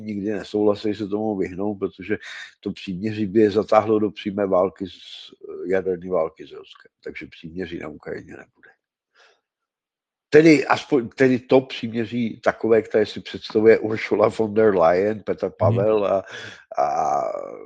nikdy nesouhlasili se tomu vyhnout, protože to příměří by je zatáhlo do přímé války, jaderné války s Ruskem. Takže příměří na Ukrajině nebude. Tedy to příměří takové, které si představuje Ursula von der Leyen, Petr Pavel a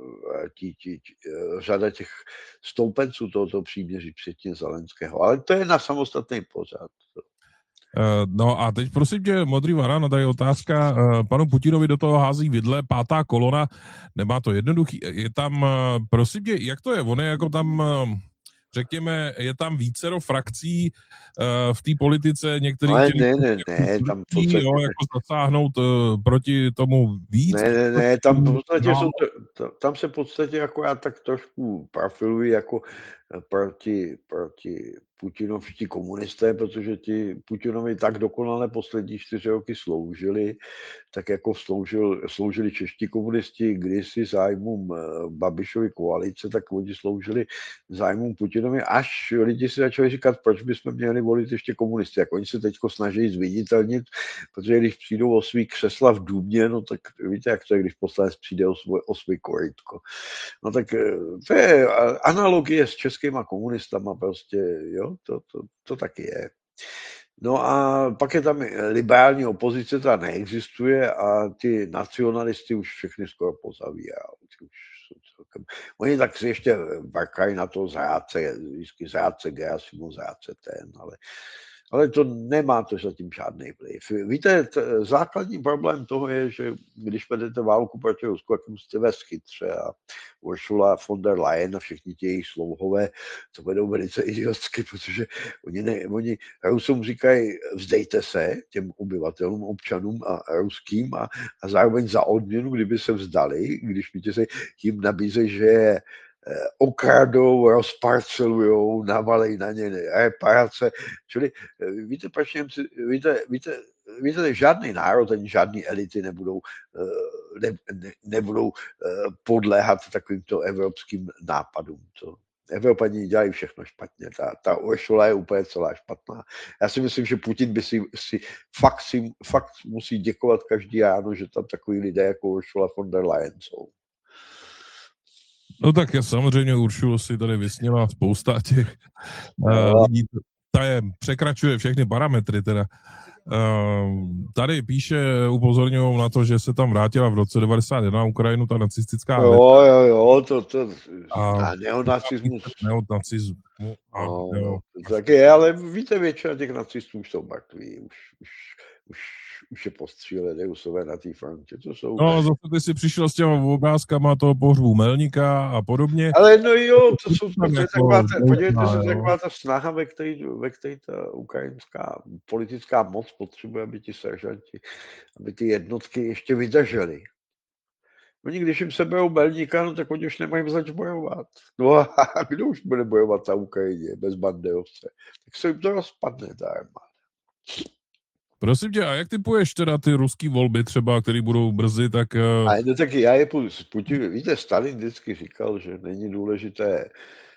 řada těch stoupenců tohoto příměří včetně Zelenského. Ale to je na samostatný pořad. No a teď prosím tě, Modrý varan, tady otázka, panu Putinovi do toho hází vidle, pátá kolona, nemá to jednoduchý, je tam, prosím tě, jak to je, on je jako tam, řekněme, je tam vícero frakcí v té politice, některý ne, tam v podstatě... jako zasáhnout proti tomu víc. Ne, tam v podstatě tam se v podstatě akorát tak trošku profilují jako proti putinovští komunisté, protože ti Putinovi tak dokonale poslední 4 roky sloužili, tak jako sloužili čeští komunisti kdysi zájmům Babišovy koalice, tak oni sloužili zájmům Putinovi, až lidi si začali říkat, proč bychom měli volit ještě komunisty. Jak oni se teď snaží zviditelnit, protože když přijdou o svý křesla v Důmě, no tak víte, jak to je, když poslanec přijde o svý korytko. No tak to je analogie s českýma komunistama prostě, jo, to taky je. No a pak je tam liberální opozice, ta neexistuje a ty nacionalisty už všechny skoro pozavíjali. Oni tak si ještě vrkají na to zrádce Gerasimov, zrádce ten, ale to nemá to zatím žádný vliv. Víte, základní problém toho je, že když vedete válku proti Rusku, jak musíte vést chytře a Ursula von der Leyen a všichni ti jejich slouhové to vedou velice idiotsky, protože oni Rusům říkají, vzdejte se těm obyvatelům, občanům a ruským a zároveň za odměnu, kdyby se vzdali, když víte se jim nabízejí, že je okradou, rozparcelujou, navalej na ně reparace. Čili víte, proč Němci, víte, žádný národ ani žádný elity nebudou podléhat takovýmto evropským nápadům. Evropani dělají všechno špatně. Ta Ursula je úplně celá špatná. Já si myslím, že Putin by si fakt musí děkovat každý ráno, že tam takový lidé jako Ursula von der Leyen jsou. No tak samozřejmě Uršulu si tady vysněla spousta těch lidí, ta překračuje všechny parametry teda. Tady píše, upozorňují na to, že se tam vrátila v roce 1991 na Ukrajinu ta nacistická Jo, neonacismus. Tak je, ale víte, většina těch nacistů už jsou mrtví, už je postříleli Rusové na té frontě. To jsou... No, zase ty si přišel s těma obrázkama toho pohřbu Melníka a podobně. Ale no jo, to jsou podívejte se, taková ta snaha, ve které ta ukrajinská politická moc potřebuje, aby ti seržanti, aby ty jednotky ještě vydržely. Oni, když jim seberou Melníka, no tak oni už nemají zač bojovat. No a kdo už bude bojovat na Ukrajině bez Banderovce? Tak se jim to rozpadne, ta armáda. Prosím tě, a jak typuješ teda ty ruský volby třeba, které budou brzy, tak... No tak já je Putin, víte, Stalin vždycky říkal, že není důležité,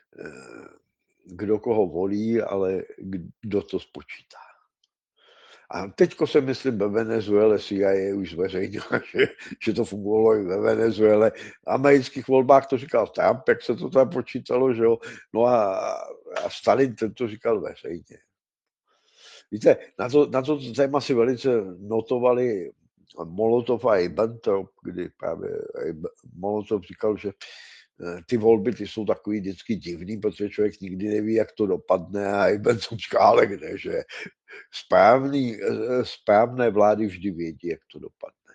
kdo koho volí, ale kdo to spočítá. A teďko se myslím ve Venezuele CIA už zveřejnila, že to fungovalo i ve Venezuele. V amerických volbách to říkal Trump, jak se to tam počítalo, že jo. No a Stalin ten to říkal veřejně. Víte, na to téma si velice notovali Molotov a Ribbentrop, kdy právě Molotov říkal, že ty volby ty jsou takový vždycky divný, protože člověk nikdy neví, jak to dopadne a Ribbentrop říká, ale kde, že správné vlády vždy vědí, jak to dopadne.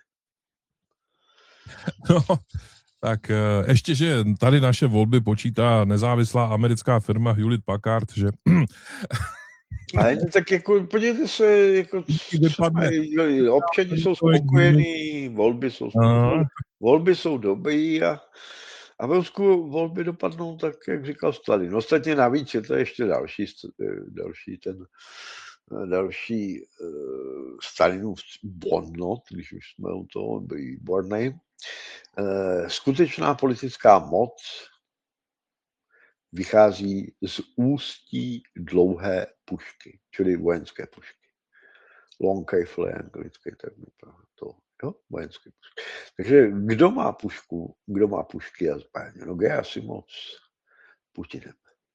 No, tak ještě, že tady naše volby počítá nezávislá americká firma Hewlett Packard, že... Ale tak jako, podívejte se, jako, občani jsou spokojení, volby jsou dobrý a v Rusku volby dopadnou tak, jak říkal Stalin. Ostatně navíc je to ještě další Stalinův bonmot, když už jsme u toho, byl výborný. Skutečná politická moc vychází z ústí dlouhé pušky, čili vojenské pušky. Long rifle anglicky, tak to Jo, vojenské pušky. Takže kdo má pušku, kdo má pušky a zbraně? No Gerasimov s Putinem.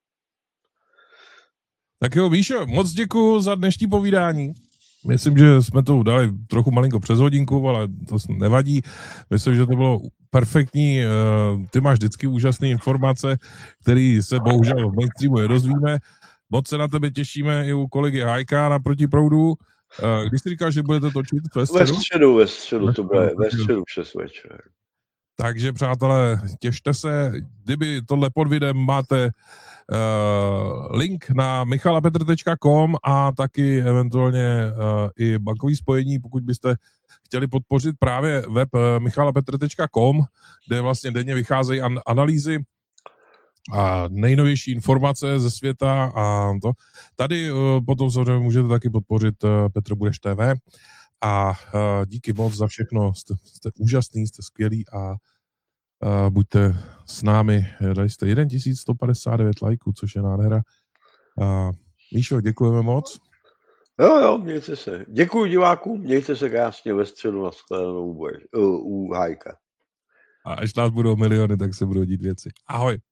Tak jo, Míšo, moc děkuju za dnešní povídání. Myslím, že jsme to dali trochu malinko přes hodinku, ale to nevadí. Myslím, že to bylo perfektní. Ty máš vždycky úžasné informace, které se bohužel v mainstreamu nedozvíme. Moc se na tebe těšíme i u kolegy Hajka na Protiproudu. Když jsi říkal, že budete točit ve středu? Ve středu, to bude ve středu 6 večer. Takže přátelé, těšte se, kdyby tohle pod videem máte link na michalapetr.com a taky eventuálně i bankový spojení, pokud byste chtěli podpořit právě web michalapetr.com, kde vlastně denně vycházejí analýzy a nejnovější informace ze světa a to. Tady potom samozřejmě můžete taky podpořit Petr Budeš TV a díky moc za všechno, jste úžasný, jste skvělý a buďte s námi, dali jste 1159 lajků, což je nádhera. Míšo, děkujeme moc. Jo, mějte se. Děkuji divákům, mějte se krásně ve středu na shledanou u Hajka. A až nás budou miliony, tak se budou dít věci. Ahoj.